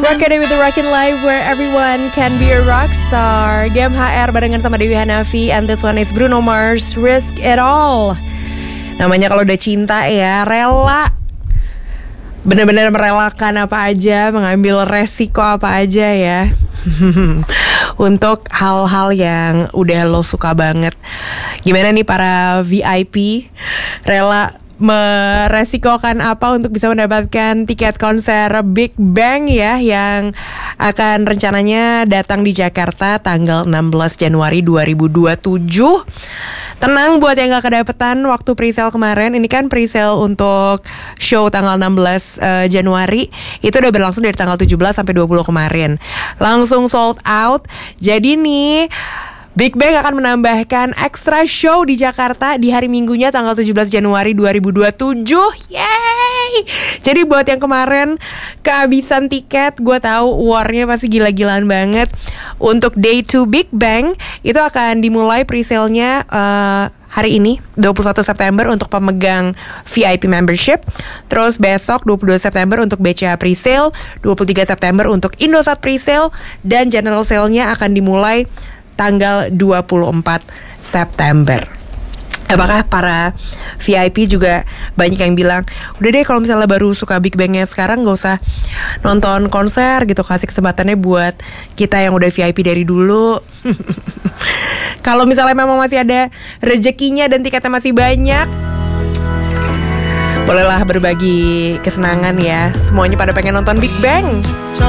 Rocket with the Rockin' Live where everyone can be a rock star. GMHR barengan sama Dewi Hanafi. And this one is Bruno Mars, Risk It All. Namanya kalau udah cinta ya, rela. Benar-benar merelakan apa aja, mengambil resiko apa aja ya. Untuk hal-hal yang udah lo suka banget. Gimana nih para VIP? Rela meresikokan apa untuk bisa mendapatkan tiket konser Big Bang ya, yang akan rencananya datang di Jakarta tanggal 16 Januari 2027. Tenang buat yang gak kedapetan waktu presale kemarin. Ini kan presale untuk show tanggal 16 Januari. Itu udah berlangsung dari tanggal 17 sampai 20 kemarin. Langsung sold out. Jadi nih Big Bang akan menambahkan extra show di Jakarta di hari Minggunya tanggal 17 Januari 2027. Yeay! Jadi buat yang kemarin kehabisan tiket, gue tahu warnya pasti gila-gilaan banget. Untuk Day 2 Big Bang itu akan dimulai presale-nya hari ini 21 September untuk pemegang VIP membership. Terus besok 22 September untuk BCA presale, 23 September untuk Indosat presale, dan general sale-nya akan dimulai tanggal 24 September. Apakah para VIP juga banyak yang bilang, udah deh kalau misalnya baru suka Big Bang-nya sekarang gak usah nonton konser gitu, kasih kesempatannya buat kita yang udah VIP dari dulu. Kalau misalnya memang masih ada rezekinya dan tiketnya masih banyak, bolehlah berbagi kesenangan ya. Semuanya pada pengen nonton Big Bang.